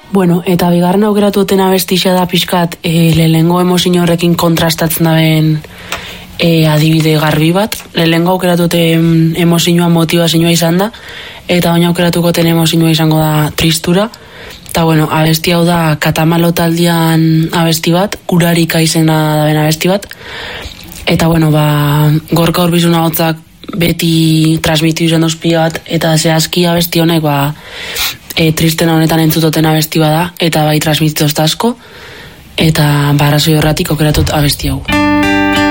Bueno, eta bigarren aukeratu duten abestixa da pixkat lehenengo emozio horrekin kontrastatzen daben adibide garbi bat. Lehenengo aukeratu duten emozioa motivazioa izan da, eta baina aukeratuko ten emozioa izango da tristura. Eta bueno, abesti hau da Katamalo taldean abesti bat, Urarika izena daben abesti bat. Eta bueno, Gorka Urbizuna hotzak beti transmitiu izan dozpia bat, eta zehazki abesti honek tristena honetan entzutoten abesti bada, eta bai transmititozta asko, eta arrazoi horretik aukeratut abesti hau.